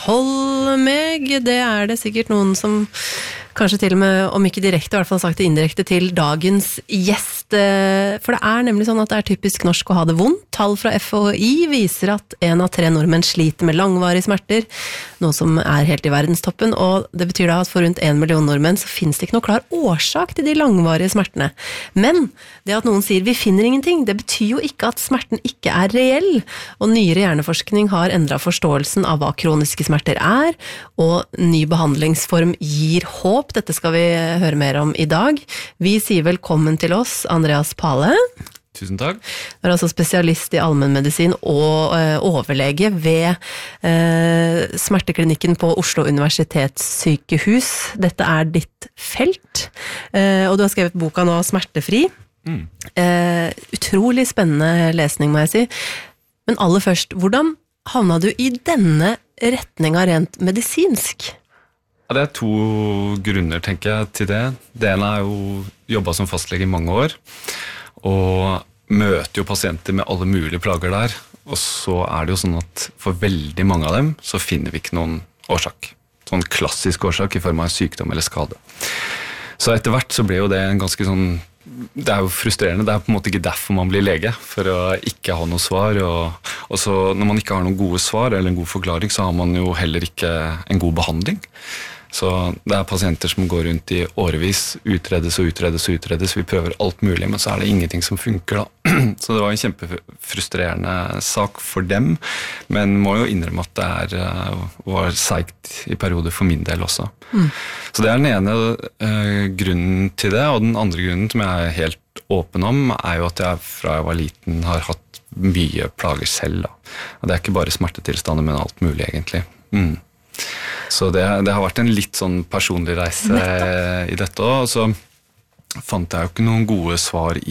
Hold meg, det det sikkert noen som kanskje til og med, om ikke direkte, I hvert fall sagt det indirekte til dagens gjest. For det nemlig sånn at det typisk norsk å ha det vondt. Tall fra FHI viser at 1 av 3 nordmenn sliter med langvarige smerter, noe som helt I verdenstoppen, og det betyr da at for rundt 1 million nordmenn så finnes det ikke noe klar årsak til de langvarige smertene. Men det at noen sier vi finner ingenting, det betyr jo ikke at smerten ikke reell, og nyere hjerneforskning har endret forståelsen av hva kroniske smerter og ny behandlingsform gir håp. Dette skal vi høre mer om I dag. Vi sier velkommen til oss, Andreas Pale. Tusen takk. Du altså spesialist I allmennmedisin og overlege ved smerteklinikken på Oslo Universitetssykehus. Dette ditt felt, og du har skrevet boka nå Smertefri. Utrolig spennende lesning, må jeg si. Men aller først, hvordan havna du I denne retningen rent medisinsk? Ja, det 2 grunner, tenker jeg, til det. Det ene jo jobbet som fastlege I mange år, og møter jo pasienter med alle mulige plager der, og så det jo sånn at for veldig mange av dem så finner vi ikke noen årsak. Sånn klassisk årsak I form av sykdom eller skade. Så etter hvert så ble jo det en ganske sånn, det jo frustrerende, det på en måte ikke derfor man blir lege, for å ikke ha noe svar, og så når man ikke har noen gode svar eller en god forklaring, så har man jo heller ikke en god behandling. Så det pasienter som går rundt I årevis, utredes og utredes og utredes, vi prøver alt mulig, men så det ingenting som funker da. Så det var en kjempefrustrerende sak for dem, men må jo innrømme at det var seigt I perioder for min del også. Så det den ene grunnen til det, og den andre grunnen som jeg helt åpen om, jo at jeg fra jeg var liten har hatt mye plager selv. Da. Og det ikke bare smertetilstander, men alt mulig egentlig. Så det har vært en litt sånn personlig reise I dette også, og så fant jeg jo ikke noen gode svar